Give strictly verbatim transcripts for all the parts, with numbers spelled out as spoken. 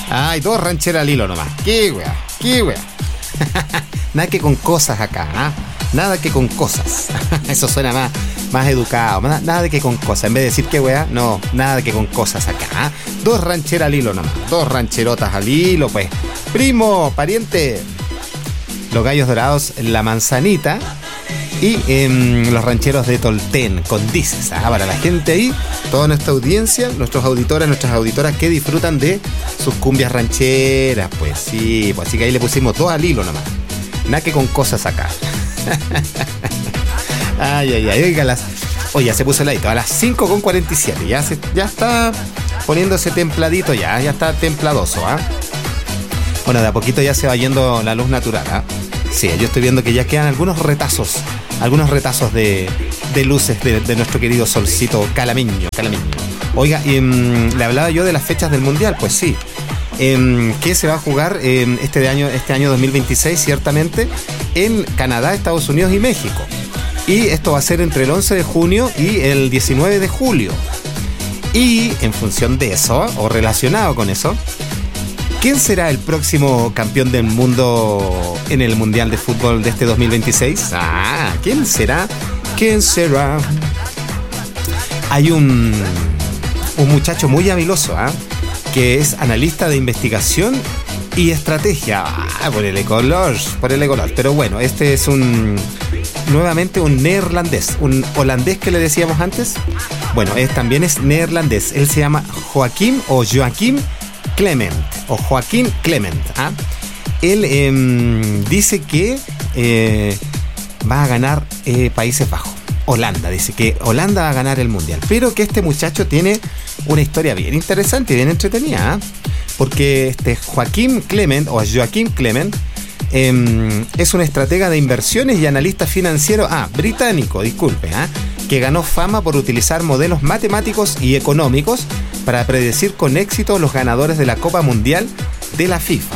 Ay, dos rancheras al hilo nomás. Qué wea, qué wea. Nada que con cosas acá, ¿ah? Nada que con cosas. Eso suena más, más educado. Nada, nada de que con cosas. En vez de decir qué wea, no, nada de que con cosas acá, ¿ah? Dos rancheras al hilo nomás. Dos rancherotas al hilo, pues. Primo, pariente. Los gallos dorados, la manzanita. Y eh, los rancheros de Tolten, con dices, ¿ah? Para la gente ahí, toda nuestra audiencia, nuestros auditores, nuestras auditoras que disfrutan de sus cumbias rancheras, pues sí, pues así que ahí le pusimos dos al hilo nomás. Nada que con cosas acá. Ay, ay, ay, oiga, las... Oye, ya se puso el ladito, a las cinco con cuarenta y siete, ya, se, ya está poniéndose templadito ya, ya está templadoso, ¿ah? Bueno, de a poquito ya se va yendo la luz natural, ¿ah? Sí, yo estoy viendo que ya quedan algunos retazos, algunos retazos de, de luces de, de nuestro querido solcito calameño, calameño. Oiga, eh, le hablaba yo de las fechas del Mundial, pues sí. Eh, que se va a jugar eh, este, de año, este año dos mil veintiséis, ciertamente, en Canadá, Estados Unidos y México. Y esto va a ser entre el once de junio y el diecinueve de julio. Y en función de eso, o relacionado con eso, ¿quién será el próximo campeón del mundo en el Mundial de Fútbol de este dos mil veintiséis? Ah, ¿quién será? ¿Quién será? Hay un, un muchacho muy habiloso, ¿ah? que es analista de investigación y estrategia. Ah, por el color, por el color. Pero bueno, este es un, nuevamente un neerlandés, un holandés que le decíamos antes. Bueno, es, también es neerlandés. Él se llama Joaquim o Joaquim Clement o Joaquín Clement. ¿ah? Él eh, dice que eh, va a ganar eh, Países Bajos. Holanda, dice que Holanda va a ganar el Mundial. Pero que este muchacho tiene una historia bien interesante y bien entretenida. ¿eh? Porque este Joaquim Clement o Joaquim Clement eh, es un estratega de inversiones y analista financiero, ah, británico, disculpe, ¿eh? que ganó fama por utilizar modelos matemáticos y económicos para predecir con éxito los ganadores de la Copa Mundial de la FIFA.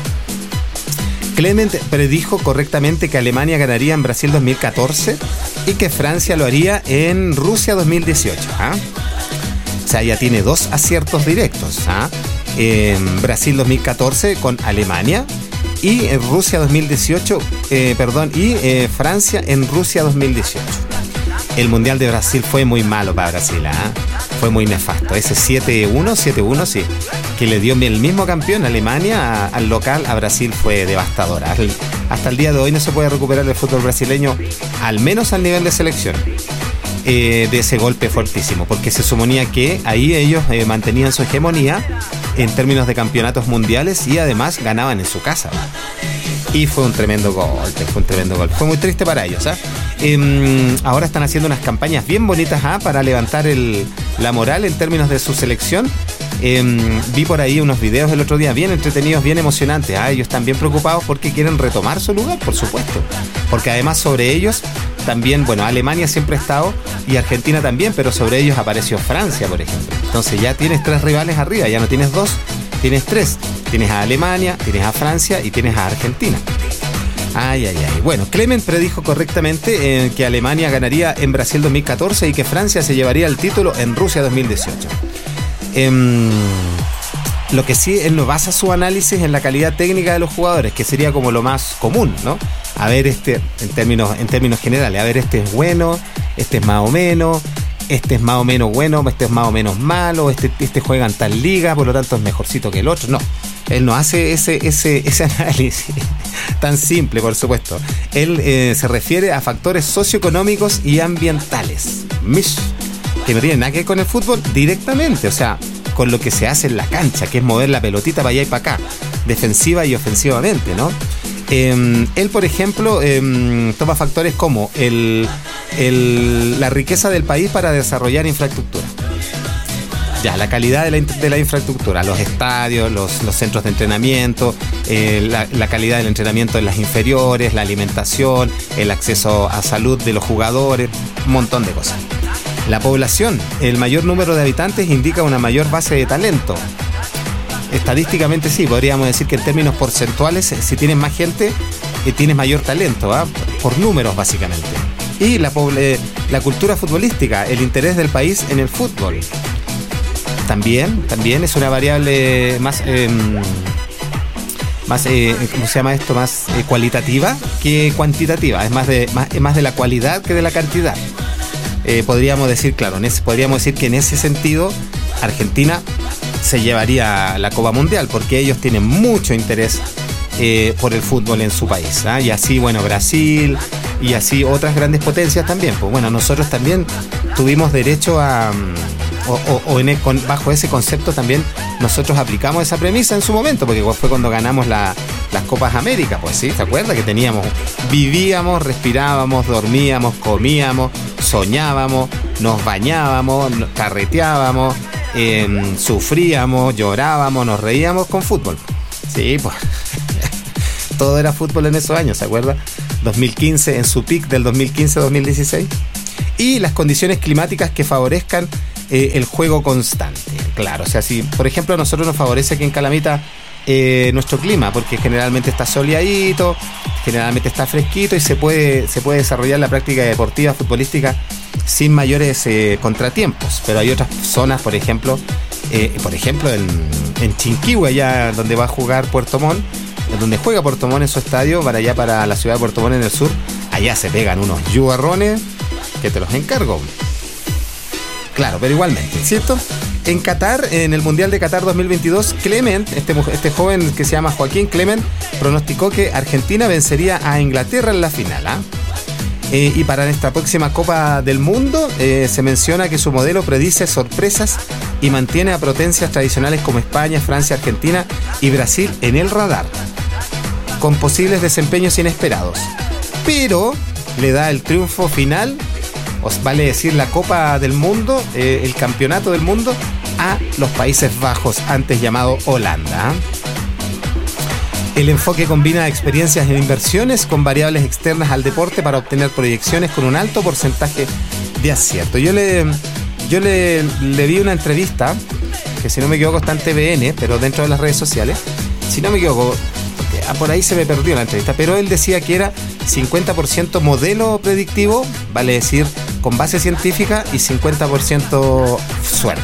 Clement predijo correctamente que Alemania ganaría en Brasil dos mil catorce y que Francia lo haría en Rusia dos mil dieciocho. ¿ah? O sea, ya tiene dos aciertos directos. ¿ah? En Brasil dos mil catorce con Alemania y en Rusia dos mil dieciocho, eh, perdón, y eh, Francia en Rusia dos mil dieciocho. El Mundial de Brasil fue muy malo para Brasil, ¿eh? Fue muy nefasto. Ese siete uno, siete uno, sí, que le dio el mismo campeón Alemania a, al local a Brasil fue devastador. Al, hasta el día de hoy no se puede recuperar el fútbol brasileño, al menos al nivel de selección, eh, de ese golpe fortísimo, porque se suponía que ahí ellos eh, mantenían su hegemonía en términos de campeonatos mundiales y además ganaban en su casa. Y fue un tremendo golpe, fue un tremendo golpe. Fue muy triste para ellos, ¿ah? Eh, ahora están haciendo unas campañas bien bonitas, ¿ah? Para levantar el, la moral en términos de su selección. Eh, vi por ahí unos videos el otro día bien entretenidos, bien emocionantes. ¿ah? Ellos están bien preocupados porque quieren retomar su lugar, por supuesto. Porque además sobre ellos también, bueno, Alemania siempre ha estado y Argentina también, pero sobre ellos apareció Francia, por ejemplo. Entonces ya tienes tres rivales arriba, ya no tienes dos, tienes tres. Tienes a Alemania, tienes a Francia y tienes a Argentina. Ay, ay, ay. Bueno, Clement predijo correctamente eh, que Alemania ganaría en Brasil dos mil catorce y que Francia se llevaría el título en Rusia dos mil dieciocho. Eh, lo que sí, él no basa su análisis en la calidad técnica de los jugadores, que sería como lo más común, ¿no? A ver, este, en términos, en términos generales, a ver, este es bueno, este es más o menos, este es más o menos bueno, este es más o menos malo, este, este juega en tal liga, por lo tanto es mejorcito que el otro. No, él no hace ese, ese, ese análisis tan simple, por supuesto. Él eh, se refiere a factores socioeconómicos y ambientales, Mish, que no tienen nada que ver con el fútbol directamente, o sea, con lo que se hace en la cancha, que es mover la pelotita para allá y para acá, defensiva y ofensivamente, ¿no? Eh, él, por ejemplo, eh, toma factores como el, el, la riqueza del país para desarrollar infraestructura. Ya, la calidad de la, de la infraestructura, los estadios, los, los centros de entrenamiento, eh, la, la calidad del entrenamiento en las inferiores, la alimentación, el acceso a salud de los jugadores, un montón de cosas. La población, el mayor número de habitantes indica una mayor base de talento. Estadísticamente sí, podríamos decir que en términos porcentuales, si tienes más gente, eh, tienes mayor talento, ¿eh? Por números básicamente. Y la, eh, la cultura futbolística, el interés del país en el fútbol. También, también es una variable más, eh, más eh, ¿cómo se llama esto? Más eh, cualitativa que cuantitativa. Es más de, más, es más de la cualidad que de la cantidad. Eh, podríamos decir, claro, en ese, podríamos decir que en ese sentido Argentina se llevaría la Copa Mundial porque ellos tienen mucho interés eh, por el fútbol en su país, ¿eh? Y así, bueno, Brasil y así otras grandes potencias también. Pues bueno, nosotros también tuvimos derecho a... O, o, o en el, con, bajo ese concepto también nosotros aplicamos esa premisa en su momento, porque fue cuando ganamos la, las Copas América, pues sí, ¿se acuerda? Que teníamos, vivíamos, respirábamos, dormíamos, comíamos, soñábamos, nos bañábamos, carreteábamos, eh, sufríamos, llorábamos, nos reíamos con fútbol. Sí, pues todo era fútbol en esos años, ¿se acuerda? dos mil quince, en su pic del dos mil quince a dos mil dieciséis. Y las condiciones climáticas que favorezcan eh, el juego constante. Claro, o sea, si por ejemplo a nosotros nos favorece aquí en Calamita eh, nuestro clima, porque generalmente está soleadito, generalmente está fresquito y se puede, se puede desarrollar la práctica deportiva futbolística sin mayores eh, contratiempos. Pero hay otras zonas, por ejemplo, eh, por ejemplo en, en Chinquihue, allá donde va a jugar Puerto Montt, donde juega Puerto Montt en su estadio, para allá, para la ciudad de Puerto Montt en el sur, allá se pegan unos yugarrones que te los encargo. Claro, pero igualmente, ¿cierto? En Qatar, en el Mundial de Qatar dos mil veintidós, Clement, este, este joven que se llama Joaquín Clement, pronosticó que Argentina vencería a Inglaterra en la final, ¿ah? Eh, y para esta próxima Copa del Mundo eh, se menciona que su modelo predice sorpresas y mantiene a potencias tradicionales como España, Francia, Argentina y Brasil en el radar, con posibles desempeños inesperados. Pero le da el triunfo final, os vale decir la Copa del Mundo, eh, el Campeonato del Mundo, a los Países Bajos, antes llamado Holanda. El enfoque combina experiencias en inversiones con variables externas al deporte para obtener proyecciones con un alto porcentaje de acierto. Yo le, yo le, le vi una entrevista, que si no me equivoco está en T V N, pero dentro de las redes sociales, si no me equivoco, porque, ah, por ahí se me perdió la entrevista, pero él decía que era cincuenta por ciento modelo predictivo, vale decir, con base científica, y cincuenta por ciento suerte.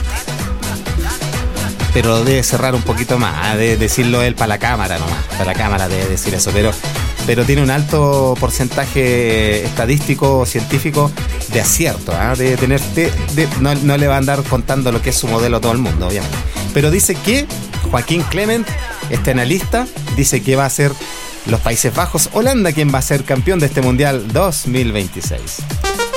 Pero debe cerrar un poquito más, de decirlo él para la cámara nomás, para la cámara debe decir eso, pero, pero tiene un alto porcentaje estadístico, científico de acierto, ¿eh? de tener, de, de, no, no le va a andar contando lo que es su modelo a todo el mundo, obviamente. Pero dice que Joaquín Clement, este analista, dice que va a ser los Países Bajos, Holanda, quien va a ser campeón de este Mundial dos mil veintiséis.